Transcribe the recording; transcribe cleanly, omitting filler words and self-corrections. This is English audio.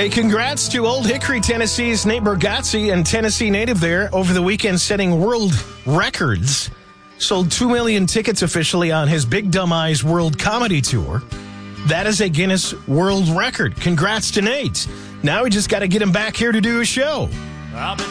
Hey, congrats to Old Hickory, Tennessee's Nate Bargatze, and Tennessee native there over the weekend setting world records. Sold 2 million tickets officially on his Big Dumb Eyes World Comedy Tour. That is a Guinness World Record. Congrats to Nate. Now we just got to get him back here to do a show.